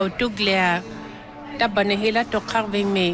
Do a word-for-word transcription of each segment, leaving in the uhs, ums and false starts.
Tuglia tabanehila to carving me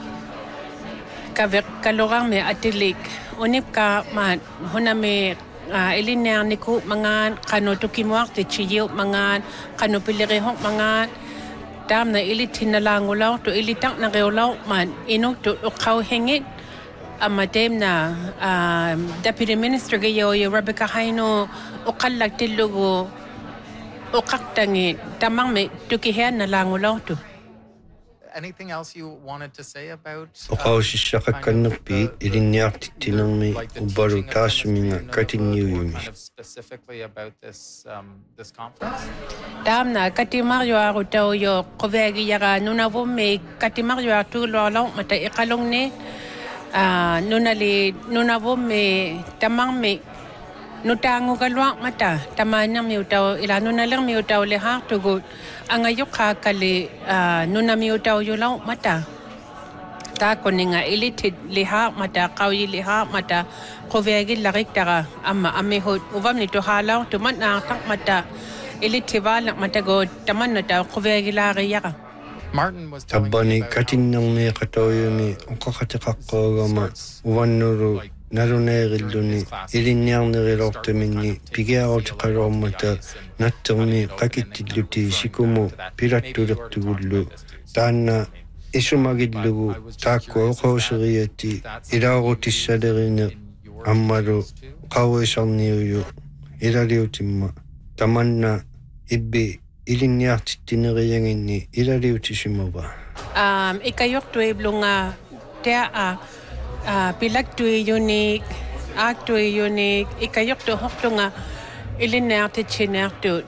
kaver kalorang me atilik onip ka man honame elinya niku mangan kano tukimwak te chiyo mangan kano pilire hok mangan dam na ilitin na langulaw to ilitang na reolaw man inok to ukaw hengit amadem na deputy minister gayo yo Rebecca Haino ukalak tilugo ukaktangi tamang me tukihan na langulaw to. Anything else you wanted to say about Okaw si shakakanakpi ilinyakti tinami ubaru tasminga continue specifically about this um, this conference. Damna kati Mario arutaw yo kovegi yaga nuna me kati Mario atu lolo mata ikalong ne ah nunali nuna me tamang me nutango kalwang mata tamanya mi utaw ila nunalang mi utaw le ha tugo angayok ka kali nuna mi utaw yulaw mata ta koninga ilitid liha mata kawi liha mata kovegi larik tara amma amehot uvam ni to halaw to man na tak mata ilitival mata go taman na ta kovegi lari yaka Martin was telling tabani katinang me katoyumi ukakatakakogama uvanuru naruneerilluni ilinniarnerilortamini pigiarotiqaluormata nattermi qakittilluti sikumu pilattulertugullu taanna isumagillugu taakku oqooseriati ilaarutissalerine ammalu qawesarniuyu ilaliutimma tamanna ibbi ilinniartittineriyanginni ilaliutisumava um ikayoktu iblunga tea a Uh, pilak tu unique, act tu unique, ikayok tu hoktunga iliner te chiner tu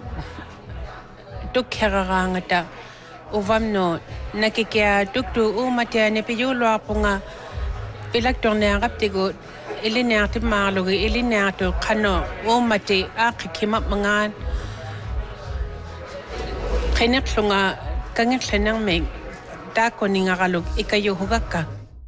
tu kerarangata uvamno nakikia tuk tu umatia ne piyulo apunga pilak tu ne raptigo iliner te marlogi iliner tu kano umati akikima mangan kenek lunga kangek lenang meg ta koninga galog ikayo hugaka.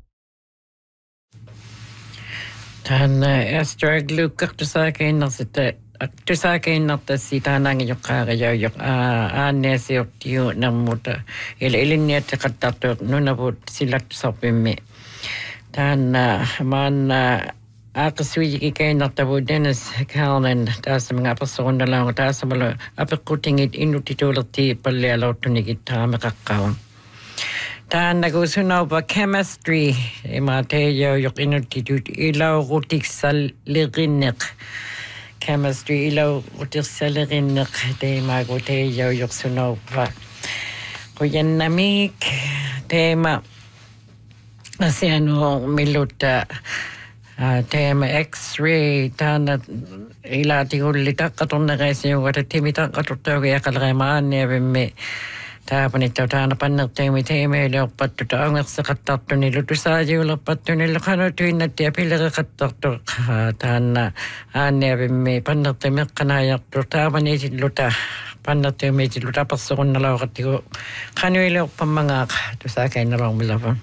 Tan Esther Glukak to Saki not to Saki not the Sitanang Yokara Yok Anesi of you Namuta Il Ilinia Takatato Nunabut Silak Sopin me. Tan man Akasui came not about Dennis Callan Tasming up a son along Tasmala up a cutting it into titulati Palelo to Nigita Makakao. Tan nagusuna ba chemistry imateyo yok inutitut ilaw rutik sal lirinik chemistry ilaw rutik sal lirinik de magoteyo yok suno ba kuyan namik tema asiano miluta tema x-ray tan ila tigulita katonna kaisyo wata timita katutta ya kalrema ne Tapani tautana panna temi temi leopattu taangat sakattattu nilutu saajuulapattu nilukanu tuinnatti apilere kattattu taanna aanneavimme panna temi qanayaqtu taapani luta panna temi luta passuqunnalauqattigu qanuileorpammangaaq tusaakainnerormilavan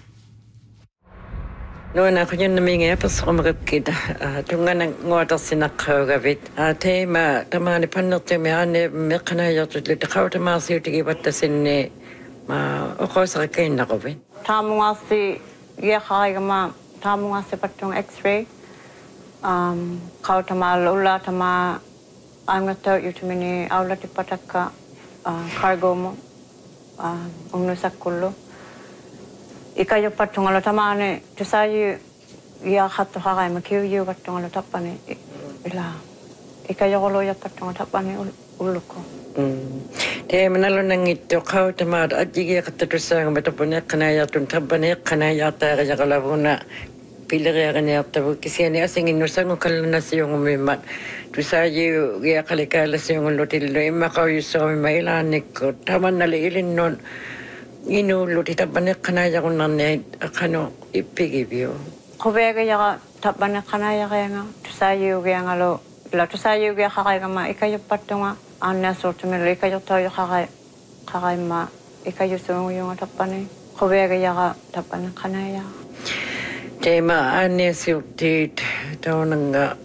Noina kujan minge pasqomripkida tungana ngotarsinaqquugavit tema tamani pannertimi ane meqanayartut litaqautamaasiutigi vattasinni ma oqosaqinnaquvi taamungasi yeqaigama taamungasi pattung x-ray um qautamalulla tama angata yutumini aulati patakka cargomo umnusakkullu Ikayo patungalo tamane tusayu ya khatto hagai makiu yu patungalo tapane ila ikayo golo ya patungalo tapane uluko te manalo nangitto khau tamad ajigi khattusang metapone kanaya tun tabane kanaya tara jagalabuna pilere gane aptabu kisiani asingin nusango kalna siyong mimat tusayu ya kalikala siyong lotil lo imakaw yuso mailanik taman nalilin non Inu luti tapane kanaya kunane akano ipigibio. Kovega yaga tapane kanaya kaya tusayu kaya ngalo la tusayu kaya kakay kama ikayo patunga anya sortumelo ikayo tayo kakay kakay ma ikayo sungo yung tapane kovega yaga tapane kanaya. Tema anya siutit taonanga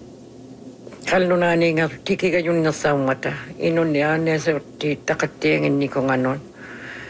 kalunani nga tiki kayo nasawmata inu ni anya siutit takatiangin ni kong anon.